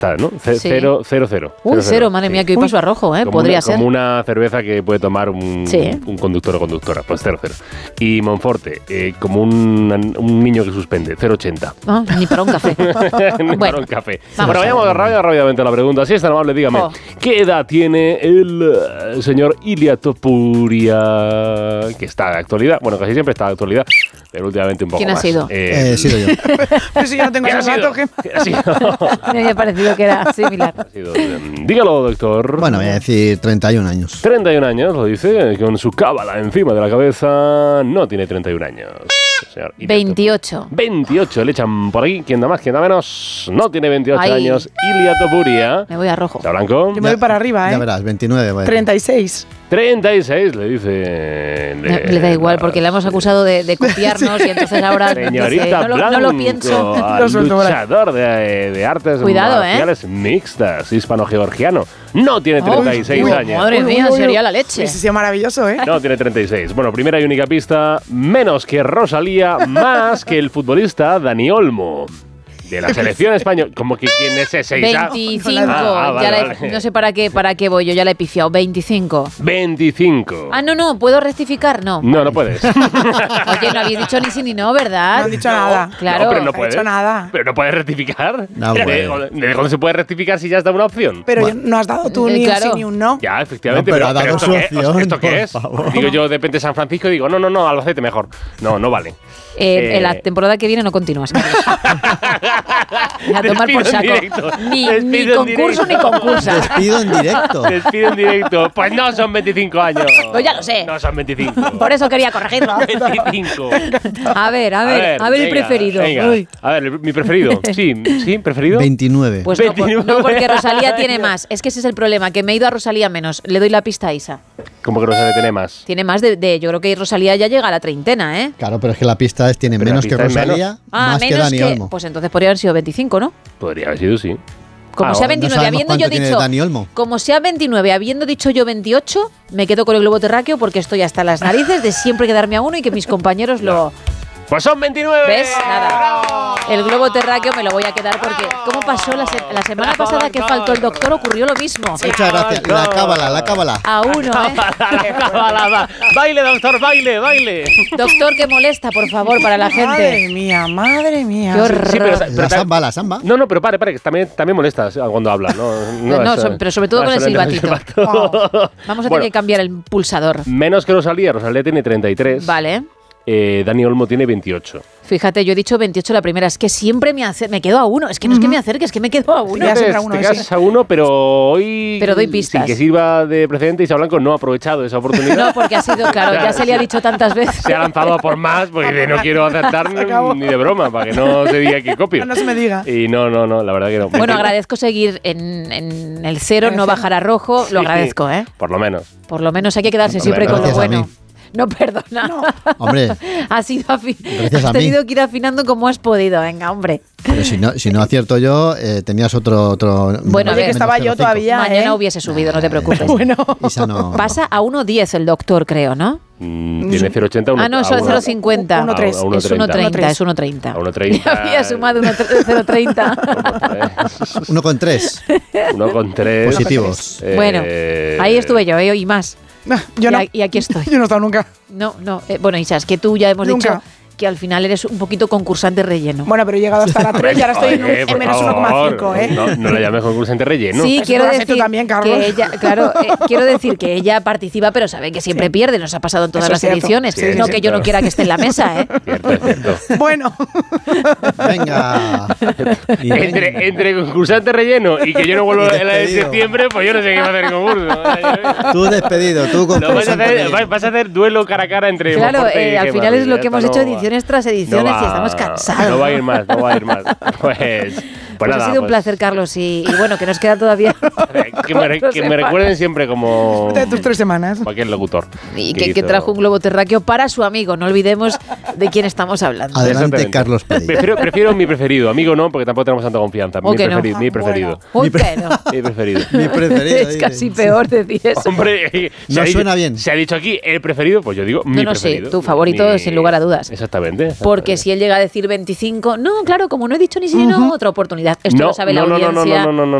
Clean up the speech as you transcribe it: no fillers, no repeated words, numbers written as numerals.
Está, ¿no? Sí. 0-0. Cero, madre mía, que hoy paso a rojo, ¿eh? Podría ser. Como una cerveza que puede tomar un conductor o conductora, pues 0-0. Y Monforte, como un niño que suspende, 0,80. Ah, ni para un café. Ni para un café. Vamos. Bueno, vayamos rápidamente a la pregunta. Si es tan amable, dígame, ¿qué edad tiene el señor Ilia Topuria? Que está de actualidad. Bueno, casi siempre está de actualidad, pero últimamente un poco más. ¿Quién ha sido? He sido yo. Pero si yo no tengo ese dato, ¿qué? ¿Quién ha sido? Me había parecido que era similar. Dígalo, doctor. Bueno, voy a decir 31 años. 31 años, lo dice, con su cábala encima de la cabeza. No tiene 31 años. Señor 28. 28 le echan por aquí. ¿Quién da más? ¿Quién da menos? No tiene 28 Ay. años. Ilia Topuria. Me voy a rojo. ¿Está blanco? Yo me voy para arriba, Ya verás, 29. Voy a decir. 36. 36, le dice. Le da igual, porque le hemos acusado de copiarnos y entonces ahora Señorita no lo pienso. Luchador de artes Cuidado, marciales mixtas, hispano-georgiano. No tiene 36 años. Madre mía, sería la leche. Ese sería maravilloso, ¿eh? No tiene 36. Bueno, primera y única pista. Menos que Rosalía, más que el futbolista Dani Olmo. De la selección española. Como que quién es ese. 25. Vale. No sé para qué voy yo, ya la he pifiado. 25. 25. Ah, no, ¿puedo rectificar? No. No puedes. Oye, no habéis dicho ni sí ni no, ¿verdad? No han dicho nada. Claro. No, pero no No ha puedes. dicho nada. Pero no puedes rectificar. No ¿De puede. dónde se puede rectificar si ya está una opción? Pero Bueno. no has dado tú ni Claro. un sí ni un no. Ya, efectivamente. No, pero ha dado ¿esto su qué? opción, ¿Esto qué por es? favor. Digo yo, depende de San Francisco y digo, no, Albacete mejor. No vale. En la temporada que viene no continúas, Carlos. A tomar por saco. Ni concurso ni concursa. Despido en directo. Despido en directo. Pues no son 25 años. Pues ya lo sé. No son 25. Por eso quería corregirlo. 25. A ver el venga, preferido. venga. Uy. A ver, mi preferido. Sí, preferido. 29. Pues 29. no, porque Rosalía tiene más. Es que ese es el problema, que me he ido a Rosalía menos. Le doy la pista a Isa. ¿Cómo que no se detiene más? Tiene más de yo creo que Rosalía ya llega a la treintena, ¿eh? Claro, pero es que la pista es tiene Pero la menos que pista es Rosalía, menos. más que menos Dani Olmo. Pues entonces podría haber sido 25, ¿no? Podría haber sido, sí. Como sea 29, no sabemos habiendo cuánto yo tiene dicho. Dani Olmo. Como sea 29, habiendo dicho yo 28, me quedo con el globo terráqueo porque estoy hasta las narices de siempre quedarme a uno y que mis compañeros lo. Pues son 29. ¿Ves? Nada. El globo terráqueo me lo voy a quedar porque. ¿Cómo pasó la semana pasada que faltó el doctor? Ocurrió lo mismo. Muchas gracias. La cábala. A uno, ¿eh? Baile, doctor, baile. Doctor, que molesta, por favor, para la Madre gente. madre mía. Qué horror. Sí, pero La samba. No, pero pare, que también molesta cuando habla, ¿no? Pero sobre todo con el silbatito. Vamos a tener que cambiar el pulsador. Menos que Rosalía tiene 33. Vale. Dani Olmo tiene 28. Fíjate, yo he dicho 28 la primera. Es que siempre me quedo a uno. Es que no es que me acerque, es que me quedo a uno. Ya siempre a uno, te quedas a uno, pero hoy. Pero doy pistas. Sin que sirva de precedente, Isa Blanco no ha aprovechado esa oportunidad. No, porque ha sido, claro, ya se le ha dicho tantas veces. Se ha lanzado a por más, porque no quiero acertar ni de broma, para que no se diga que copio. No se me diga. Y no, la verdad que no. Bueno, agradezco seguir en el cero, no bajar a rojo. Lo agradezco, ¿eh? Por lo menos. Por lo menos hay que quedarse Hombre, siempre con lo gracias a bueno. mí. No, perdona. No. Hombre, Has Gracias a mí. tenido que ir afinando como has podido. Venga, hombre. pero si no acierto yo, tenías otro. Bueno, a ver, que estaba yo 0,5. todavía. Mañana hubiese subido, no te preocupes. Bueno. Isa no. Pasa a 1,10 el doctor, creo, ¿no? Tiene 0,80. Ah, no, solo 0,50. A 1,30. Es 1,30, es 1,30. A 1,30. Ya había sumado 0,30. 1,3. 1,3. Positivos. Bueno, ahí estuve yo, y más. Yo no. Y aquí estoy. Yo no he estado nunca. No. Bueno, Isas, que tú ya hemos Nunca. dicho que al final eres un poquito concursante relleno. Bueno, pero he llegado hasta la 3 y ahora estoy en Por menos favor, 1,5, ¿eh? No la llames concursante relleno. Sí, Eso quiero lo has hecho decir también, Carlos. que ella, claro, quiero decir que ella participa, pero sabe que siempre pierde. Nos ha pasado en todas Eso las es cierto. ediciones. Sí, no sí, que yo no claro. quiera que esté en la mesa, ¿eh? Cierto, es cierto. Bueno. Venga. Y venga. Entre concursante relleno y que yo no vuelvo en la de septiembre, pues yo no sé qué va a hacer el concurso. Tú despedido, tú con No, vas a hacer duelo cara a cara entre Claro, Monforte y al Gemma, final es lo ya que hemos está, hecho no va. ediciones tras ediciones y estamos cansados. No va a ir más. Pues Pues nada, ha sido un placer, Carlos, y bueno, que nos queda todavía. que me recuerden siempre como De tus 3 semanas. cualquier locutor. Y que trajo un globo terráqueo para su amigo. No olvidemos de quién estamos hablando. Adelante, Exactamente. Carlos Pereira. Prefiero mi preferido. Amigo no, porque tampoco tenemos tanta confianza. ¿O que no? Mi preferido. Uy, que no. Mi preferido. Mi preferido. Es casi peor decir eso. Hombre, No suena bien. Se ha dicho aquí el preferido, pues yo digo mi No, sí, preferido. tu favorito, sin lugar a dudas. Exactamente. Porque si él llega a decir 25, no, claro, como no he dicho ni si no, otra oportunidad. infidelidad. Esto lo sabe la audiencia. No,